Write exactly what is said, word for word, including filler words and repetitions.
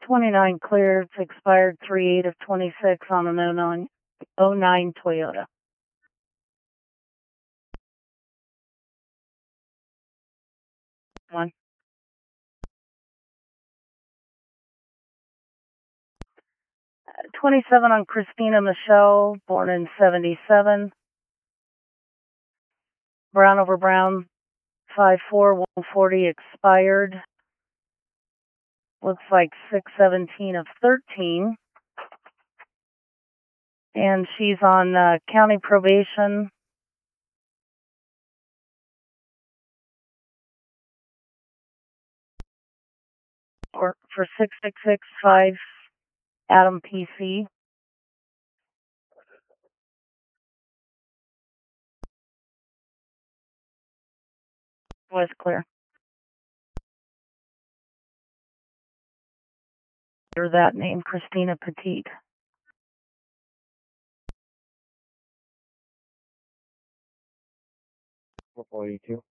twenty-nine clear. It's expired three eight of twenty-six on an oh nine, oh nine Toyota. One. twenty-seven on Christina Michelle, born in seventy-seven. Brown over brown, five four, one forty expired. Looks like six seventeen of thirteen. And she's on uh, county probation. Or for six six six five Adam P C. Was clear. Or that name, Christina Petit. four forty-two.